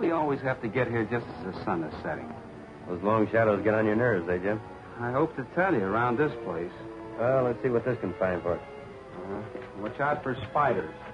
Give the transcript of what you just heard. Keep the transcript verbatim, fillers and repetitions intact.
we always have to get here just as the sun is setting? Those long shadows get on your nerves, eh, Jim? I hope to tell you, around this place. Well, let's see what this can find for us. Uh, watch out for spiders.